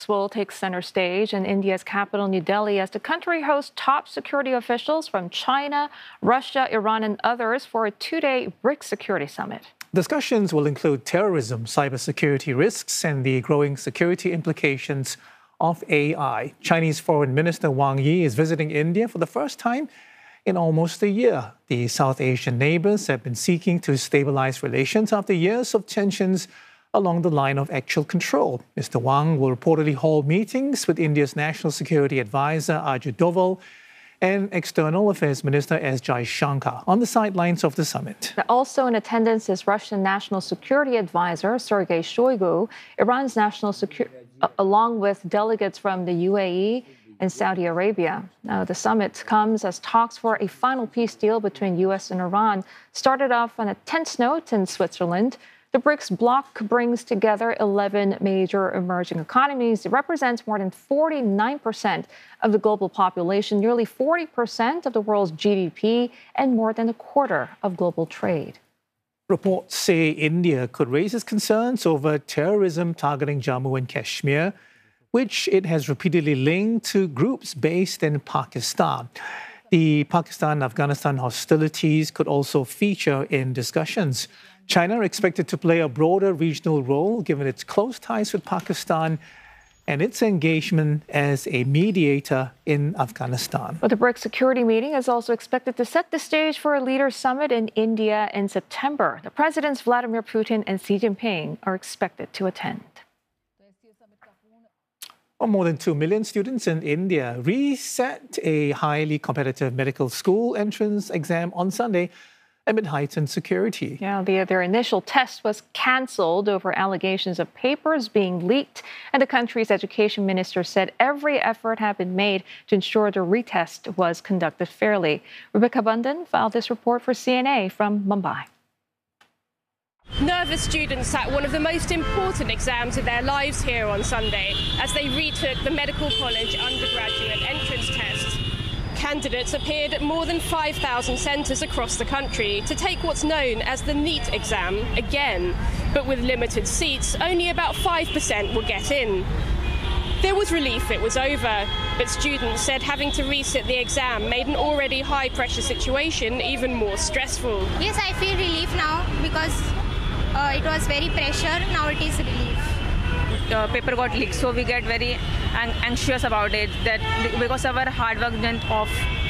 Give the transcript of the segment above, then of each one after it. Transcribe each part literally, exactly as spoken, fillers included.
Will take center stage in India's capital, New Delhi, as the country hosts top security officials from China, Russia, Iran, and others for a two-day BRICS Security Summit. Discussions will include terrorism, cybersecurity risks, and the growing security implications of A I. Chinese Foreign Minister Wang Yi is visiting India for the first time in almost a year. The South Asian neighbors have been seeking to stabilize relations after years of tensions along the line of actual control. Mister Wang will reportedly hold meetings with India's National Security Advisor Ajit Doval and External Affairs Minister S. Jaishankar on the sidelines of the summit. Also in attendance is Russian National Security Advisor Sergei Shoigu, Iran's national security, along with delegates from the U A E and Saudi Arabia. Now, the summit comes as talks for a final peace deal between U S and Iran started off on a tense note in Switzerland. The BRICS bloc brings together eleven major emerging economies. It represents more than forty-nine percent of the global population, nearly forty percent of the world's G D P, and more than a quarter of global trade. Reports say India could raise its concerns over terrorism targeting Jammu and Kashmir, which it has repeatedly linked to groups based in Pakistan. The Pakistan-Afghanistan hostilities could also feature in discussions. China expected to play a broader regional role given its close ties with Pakistan and its engagement as a mediator in Afghanistan. But the BRICS security meeting is also expected to set the stage for a leaders' summit in India in September. The presidents Vladimir Putin and Xi Jinping are expected to attend. Well, more than two million students in India reset a highly competitive medical school entrance exam on Sunday amid heightened security. Yeah, the, their initial test was cancelled over allegations of papers being leaked, and the country's education minister said every effort had been made to ensure the retest was conducted fairly. Rebecca Bundan filed this report for C N A from Mumbai. Nervous students sat one of the most important exams of their lives here on Sunday as they retook the Medical College undergraduate entrance test. Candidates appeared at more than five thousand centres across the country to take what's known as the NEET exam again. But with limited seats, only about five percent will get in. There was relief it was over, but students said having to resit the exam made an already high-pressure situation even more stressful. Yes, I feel relief now because uh, it was very pressure, now it is relief. Uh, paper got leaked, so we get very ang- anxious about it, that because our hard work went off.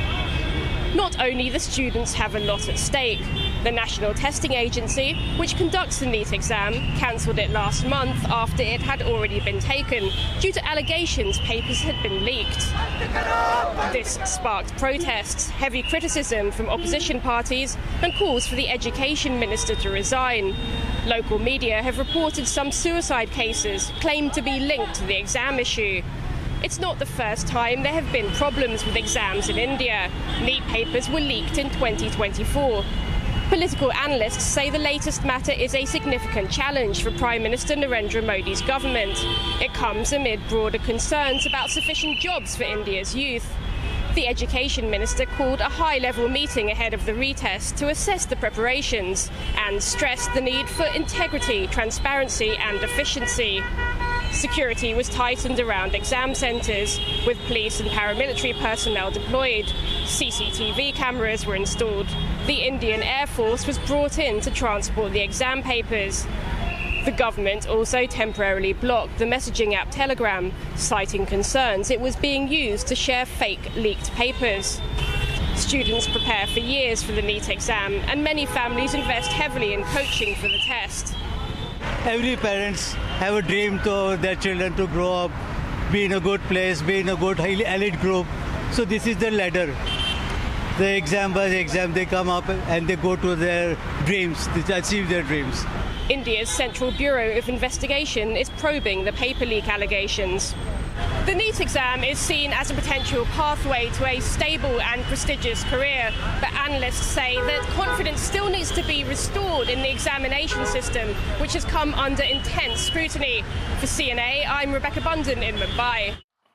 Not only the students have a lot at stake. The National Testing Agency, which conducts the NEET exam, cancelled it last month after it had already been taken due to allegations papers had been leaked. This sparked protests, heavy criticism from opposition parties, and calls for the education minister to resign. Local media have reported some suicide cases claimed to be linked to the exam issue. It's not the first time there have been problems with exams in India. NEET papers were leaked in twenty twenty-four. Political analysts say the latest matter is a significant challenge for Prime Minister Narendra Modi's government. It comes amid broader concerns about sufficient jobs for India's youth. The Education Minister called a high-level meeting ahead of the retest to assess the preparations and stressed the need for integrity, transparency and efficiency. Security was tightened around exam centres, with police and paramilitary personnel deployed. C C T V cameras were installed. The Indian Air Force was brought in to transport the exam papers. The government also temporarily blocked the messaging app Telegram, citing concerns it was being used to share fake leaked papers. Students prepare for years for the NEET exam, and many families invest heavily in coaching for the test. Every parents have a dream to their children to grow up, be in a good place, be in a good highly elite group. So this is the ladder. The exam by exam, they come up and they go to their dreams, to achieve their dreams. India's Central Bureau of Investigation is probing the paper leak allegations. The NEET exam is seen as a potential pathway to a stable and prestigious career, but analysts say that confidence still needs to be restored in the examination system, which has come under intense scrutiny. For C N A, I'm Rebecca Bundan in Mumbai.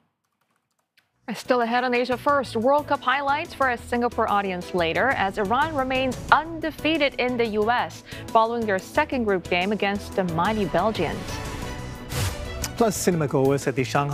Still ahead on Asia First, World Cup highlights for a Singapore audience later as Iran remains undefeated in the U S following their second group game against the mighty Belgians. Plus, cinema goers at the Shanghai